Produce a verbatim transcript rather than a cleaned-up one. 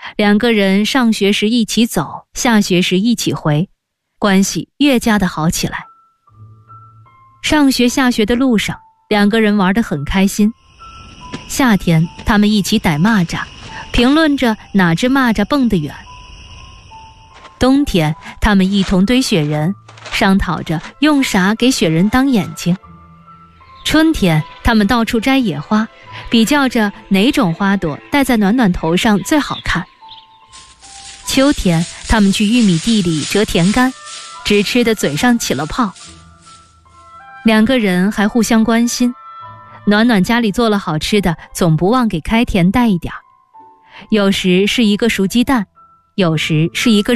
两个人上学时一起走，下学时一起回，关系越加的好起来。上学下学的路上，两个人玩得很开心。夏天他们一起逮蚂蚱，评论着哪只蚂蚱蹦得远。冬天他们一同堆雪人，商讨着用啥给雪人当眼睛。春天他们到处摘野花，比较着哪种花朵戴在暖暖头上最好看。秋天他们去玉米地里折甜柑，只吃得嘴上起了泡。两个人还互相关心，暖暖家里做了好吃的，总不忘给开田带一点，有时是一个熟鸡蛋，有时是一个